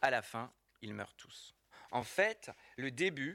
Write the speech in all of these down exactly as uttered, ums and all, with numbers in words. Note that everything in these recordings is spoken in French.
à la fin, ils meurent tous. En fait, le début,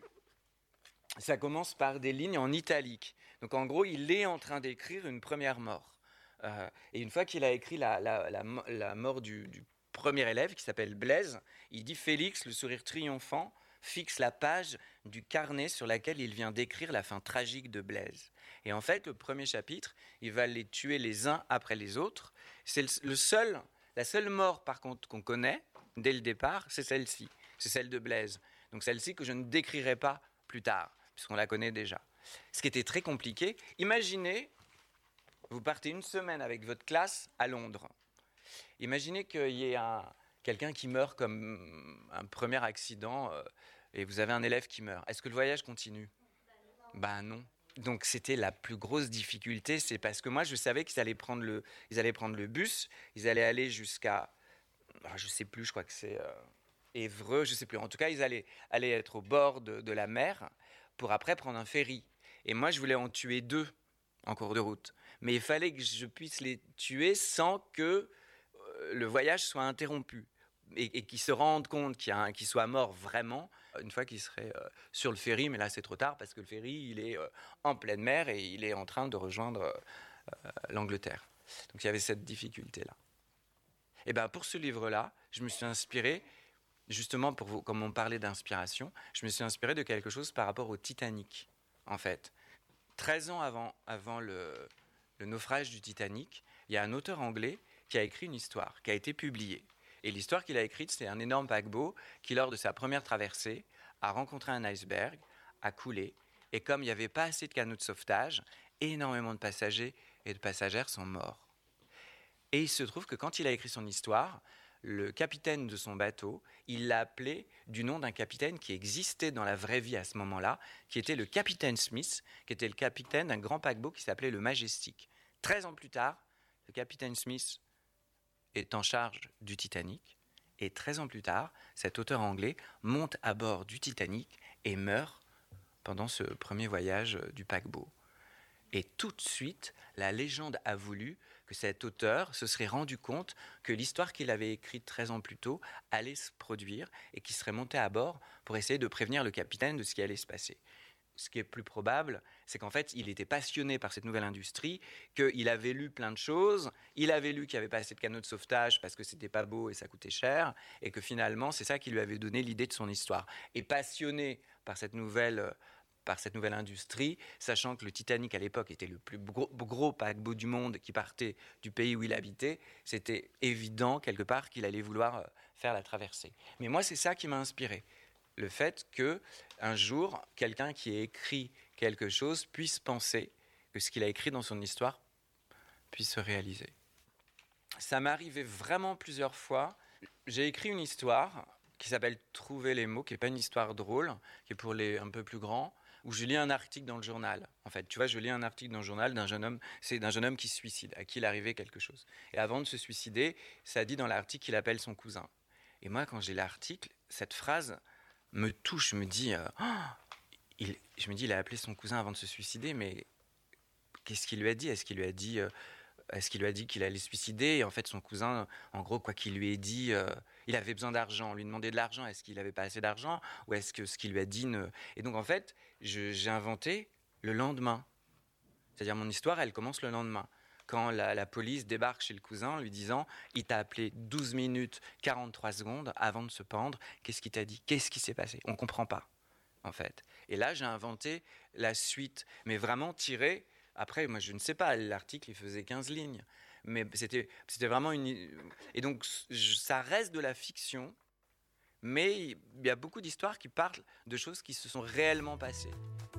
ça commence par des lignes en italique. Donc en gros, il est en train d'écrire une première mort. Euh, et une fois qu'il a écrit la, la, la, la mort du, du premier élève, qui s'appelle Blaise, il dit « Félix, le sourire triomphant, fixe la page du carnet sur laquelle il vient d'écrire la fin tragique de Blaise. » Et en fait, le premier chapitre, il va les tuer les uns après les autres. C'est le, le seul, la seule mort, par contre, qu'on connaît, dès le départ, c'est celle-ci. C'est celle de Blaise. Donc celle-ci que je ne décrirai pas plus tard, puisqu'on la connaît déjà. Ce qui était très compliqué, imaginez, vous partez une semaine avec votre classe à Londres. Imaginez qu'il y ait un, quelqu'un qui meurt comme un premier accident euh, et vous avez un élève qui meurt. Est-ce que le voyage continue ? Ben non. Donc c'était la plus grosse difficulté, c'est parce que moi je savais qu'ils allaient prendre le, ils allaient prendre le bus, ils allaient aller jusqu'à, je ne sais plus, je crois que c'est euh, Évreux, je ne sais plus. En tout cas, ils allaient, allaient être au bord de, de la mer pour après prendre un ferry. Et moi, je voulais en tuer deux en cours de route. Mais il fallait que je puisse les tuer sans que euh, le voyage soit interrompu. Et, et qu'ils se rendent compte qu'il y a un, qu'ils soient morts vraiment une fois qu'ils seraient euh, sur le ferry. Mais là, c'est trop tard parce que le ferry, il est euh, en pleine mer et il est en train de rejoindre euh, l'Angleterre. Donc, il y avait cette difficulté-là. Et bien, pour ce livre-là, je me suis inspiré, justement, pour vous, comme on parlait d'inspiration, je me suis inspiré de quelque chose par rapport au Titanic, en fait. treize ans avant, avant le, le naufrage du Titanic, il y a un auteur anglais qui a écrit une histoire, qui a été publiée. Et l'histoire qu'il a écrite, c'est un énorme paquebot qui, lors de sa première traversée, a rencontré un iceberg, a coulé, et comme il n'y avait pas assez de canots de sauvetage, énormément de passagers et de passagères sont morts. Et il se trouve que quand il a écrit son histoire, le capitaine de son bateau, il l'a appelé du nom d'un capitaine qui existait dans la vraie vie à ce moment-là, qui était le capitaine Smith, qui était le capitaine d'un grand paquebot qui s'appelait le Majestic. treize ans plus tard, le capitaine Smith est en charge du Titanic, et treize ans plus tard, cet auteur anglais monte à bord du Titanic et meurt pendant ce premier voyage du paquebot. Et tout de suite, la légende a voulu que cet auteur se serait rendu compte que l'histoire qu'il avait écrite treize ans plus tôt allait se produire et qu'il serait monté à bord pour essayer de prévenir le capitaine de ce qui allait se passer. Ce qui est plus probable, c'est qu'en fait, il était passionné par cette nouvelle industrie, qu'il avait lu plein de choses, il avait lu qu'il n'y avait pas assez de canots de sauvetage parce que c'était pas beau et ça coûtait cher, et que finalement, c'est ça qui lui avait donné l'idée de son histoire. Et passionné par cette nouvelle... par cette nouvelle industrie, sachant que le Titanic à l'époque était le plus gros, gros paquebot du monde qui partait du pays où il habitait, c'était évident quelque part qu'il allait vouloir faire la traversée. Mais moi, c'est ça qui m'a inspiré. Le fait qu'un jour, quelqu'un qui ait écrit quelque chose puisse penser que ce qu'il a écrit dans son histoire puisse se réaliser. Ça m'est arrivé vraiment plusieurs fois. J'ai écrit une histoire qui s'appelle « Trouver les mots », qui n'est pas une histoire drôle, qui est pour les un peu plus grands, où je lis un article dans le journal. En fait, tu vois, je lis un article dans le journal d'un jeune homme, c'est d'un jeune homme qui se suicide, à qui il arrivait quelque chose. Et avant de se suicider, ça dit dans l'article qu'il appelle son cousin. Et moi, quand j'ai l'article, cette phrase me touche, me dit, euh, oh, il, je me dis, il a appelé son cousin avant de se suicider, mais qu'est-ce qu'il lui a dit ? Est-ce qu'il lui a dit... Euh, Est-ce qu'il lui a dit qu'il allait se suicider ? Et en fait, son cousin, en gros, quoi qu'il lui ait dit, euh, il avait besoin d'argent. On lui demandait de l'argent. Est-ce qu'il n'avait pas assez d'argent ? Ou est-ce que ce qu'il lui a dit ne... Et donc, en fait, je, j'ai inventé le lendemain. C'est-à-dire, mon histoire, elle commence le lendemain. Quand la, la police débarque chez le cousin en lui disant « Il t'a appelé douze minutes, quarante-trois secondes avant de se pendre. Qu'est-ce qu'il t'a dit ? Qu'est-ce qui s'est passé ?» On ne comprend pas, en fait. Et là, j'ai inventé la suite, mais vraiment tiré... Après, moi, je ne sais pas, l'article, il faisait quinze lignes. Mais c'était, c'était vraiment une... Et donc, ça reste de la fiction, mais il y a beaucoup d'histoires qui parlent de choses qui se sont réellement passées.